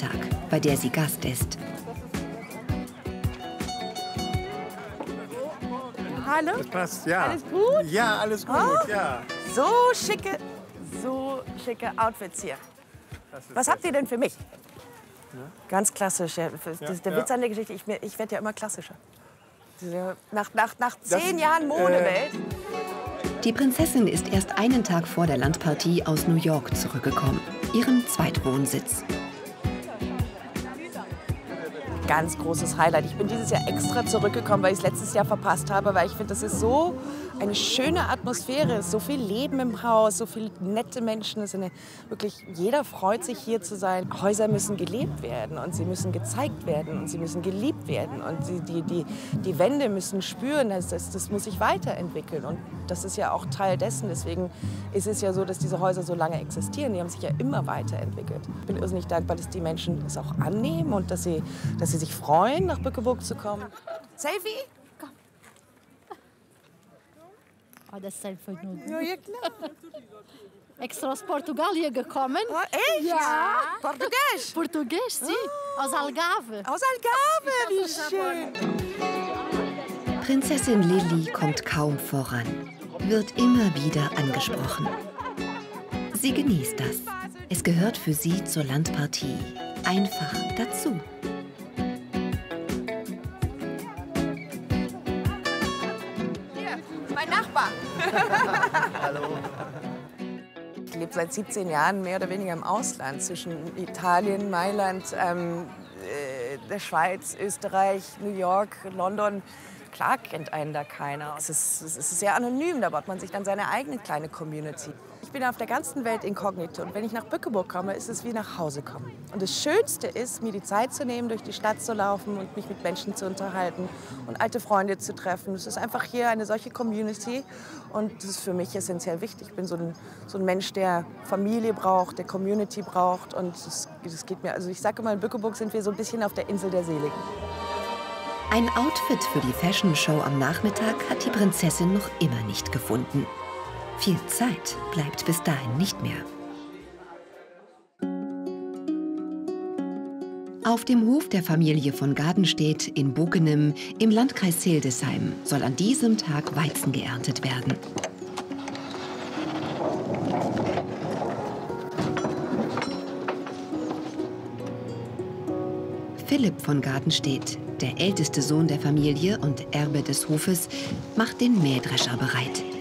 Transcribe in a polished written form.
Nachmittag, bei der sie Gast ist. Hallo? Das passt, ja. Alles gut? Ja, alles gut, ja. So schicke Outfits hier. Was habt ihr denn für mich? Ganz klassisch. Ja. Der Witz an der Geschichte, ich werde ja immer klassischer. Nach 10 Jahren Modewelt. Die Prinzessin ist erst einen Tag vor der Landpartie aus New York zurückgekommen, ihrem Zweitwohnsitz. Ganz großes Highlight. Ich bin dieses Jahr extra zurückgekommen, weil ich es letztes Jahr verpasst habe, weil ich finde, das ist so eine schöne Atmosphäre, so viel Leben im Haus, so viele nette Menschen. Wirklich, jeder freut sich, hier zu sein. Häuser müssen gelebt werden und sie müssen gezeigt werden und sie müssen geliebt werden und die Wände müssen spüren, das muss sich weiterentwickeln und das ist ja auch Teil dessen. Deswegen ist es ja so, dass diese Häuser so lange existieren. Die haben sich ja immer weiterentwickelt. Ich bin irrsinnig dankbar, dass die Menschen das auch annehmen und dass sie sich freuen, nach Bückeburg zu kommen. Selfie? Komm. Oh, das Selfie nur gut. Ja, ja, klar. Extra aus Portugal hier gekommen. Oh, echt? Ja. Portugiesisch? Portugiesisch, sim. Aus Algarve. Aus Algarve, wie schön. Prinzessin Lilly kommt kaum voran, wird immer wieder angesprochen. Sie genießt das. Es gehört für sie zur Landpartie einfach dazu. Mein Nachbar. Hallo. Ich lebe seit 17 Jahren mehr oder weniger im Ausland, zwischen Italien, Mailand, der Schweiz, Österreich, New York, London. Klar kennt einen da keiner. Es ist sehr anonym, da baut man sich dann seine eigene kleine Community. Ich bin auf der ganzen Welt inkognito und wenn ich nach Bückeburg komme, ist es wie nach Hause kommen. Und das Schönste ist, mir die Zeit zu nehmen, durch die Stadt zu laufen und mich mit Menschen zu unterhalten und alte Freunde zu treffen. Es ist einfach hier eine solche Community und das ist für mich essentiell wichtig. Ich bin so ein Mensch, der Familie braucht, der Community braucht und das geht mir, also ich sage immer, in Bückeburg sind wir so ein bisschen auf der Insel der Seligen. Ein Outfit für die Fashion Show am Nachmittag hat die Prinzessin noch immer nicht gefunden. Viel Zeit bleibt bis dahin nicht mehr. Auf dem Hof der Familie von Gadenstedt in Bockenem im Landkreis Hildesheim soll an diesem Tag Weizen geerntet werden. Philipp von Gadenstedt, der älteste Sohn der Familie und Erbe des Hofes, macht den Mähdrescher bereit.